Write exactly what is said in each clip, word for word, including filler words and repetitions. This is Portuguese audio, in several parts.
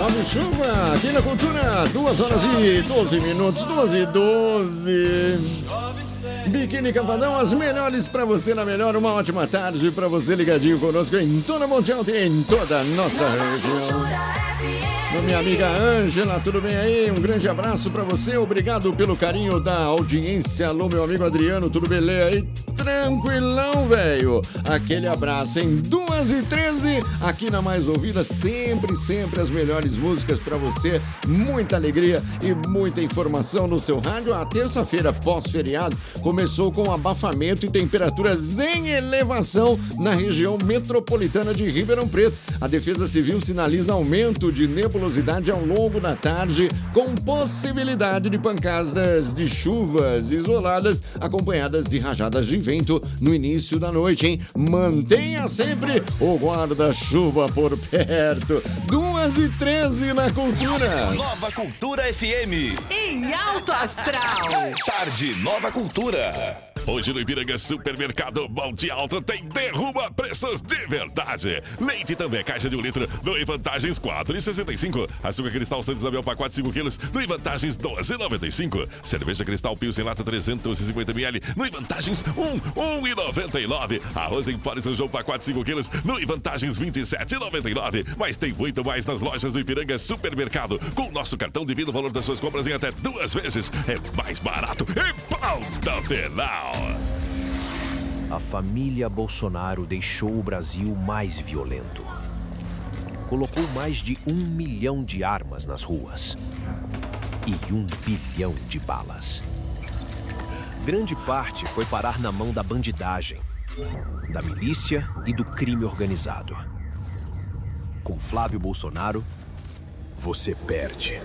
Chove chuva aqui na Cultura, duas horas e doze minutos, doze e doze. Biquíni Cavadão, as melhores pra você na melhor, uma ótima tarde pra você ligadinho conosco em toda Monte Alto e em toda a nossa região. Minha amiga Ângela, tudo bem aí? Um grande abraço pra você, obrigado pelo carinho da audiência. Alô, meu amigo Adriano, tudo beleza aí? Tranquilão, velho. Aquele abraço em duas e treze, aqui na Mais Ouvida, sempre, sempre as melhores músicas pra você, muita alegria e muita informação no seu rádio. A terça-feira pós-feriado começou com abafamento e temperaturas em elevação na região metropolitana de Ribeirão Preto. A Defesa Civil sinaliza aumento de nebulosidade ao longo da tarde, com possibilidade de pancadas de chuvas isoladas, acompanhadas de rajadas de vento no início da noite, hein? Mantenha sempre o guarda-chuva por perto. duas e treze na Cultura. Nova Cultura F M. Em alto astral. Tarde Nova Cultura. Hoje no Ipiranga Supermercado Monte Alto tem derruba preços de verdade. Leite também, caixa de um litro, no Vantagens quatro reais e sessenta e cinco centavos. Açúcar Cristal Santa Isabel pacote cinco quilos, no Vantagens doze reais e noventa e cinco centavos. Cerveja Cristal Pilsen lata trezentos e cinquenta mililitros, no Vantagens um, um real e noventa e nove centavos. Arroz em pó de São João pacote cinco quilos, no Vantagens vinte e sete reais e noventa e nove centavos. Mas tem muito mais nas lojas do Ipiranga Supermercado. Com o nosso cartão divide o valor das suas compras em até duas vezes. É mais barato e pauta final. A família Bolsonaro deixou o Brasil mais violento. Colocou mais de um milhão de armas nas ruas e um bilhão de balas. Grande parte foi parar na mão da bandidagem, da milícia e do crime organizado. Com Flávio Bolsonaro, você perde.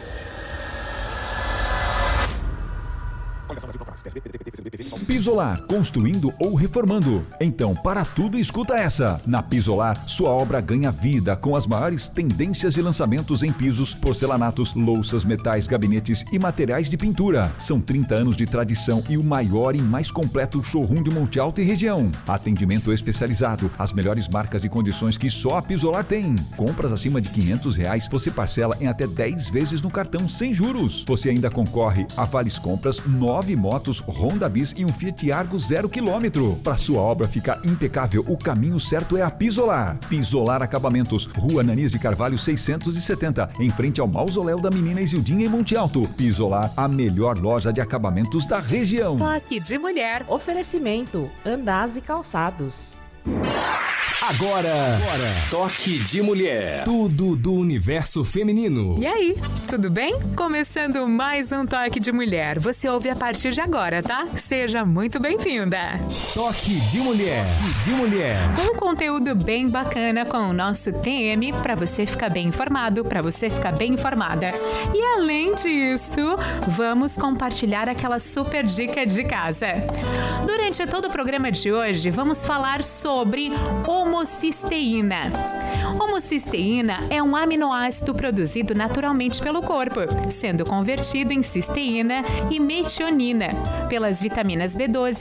Pisolar, construindo ou reformando. Então, para tudo, escuta essa. Na Pisolar, sua obra ganha vida com as maiores tendências e lançamentos em pisos, porcelanatos, louças, metais, gabinetes e materiais de pintura. São trinta anos de tradição e o maior e mais completo showroom de Monte Alto e região. Atendimento especializado, as melhores marcas e condições que só a Pisolar tem. Compras acima de quinhentos reais, você parcela em até dez vezes no cartão sem juros. Você ainda concorre a vales compras, nove motos Honda Bis e um Fiat Argo zero quilômetro. Para sua obra ficar impecável, o caminho certo é a Pisolar. Pisolar Acabamentos, Rua Ananias de Carvalho seiscentos e setenta, em frente ao Mausoléu da Menina Isildinha em Monte Alto. Pisolar, a melhor loja de acabamentos da região. Toque de mulher. Oferecimento, Andaz e Calçados. Agora, Agora, Toque de Mulher. Tudo do universo feminino. E aí, tudo bem? Começando mais um Toque de Mulher. Você ouve a partir de agora, tá? Seja muito bem-vinda. Toque de Mulher. Toque de Mulher. Um conteúdo bem bacana com o nosso T M para você ficar bem informado, para você ficar bem informada. E além disso, vamos compartilhar aquela super dica de casa. Durante todo o programa de hoje, vamos falar sobre homocisteína. Homocisteína é um aminoácido produzido naturalmente pelo corpo, sendo convertido em cisteína e metionina pelas vitaminas B doze,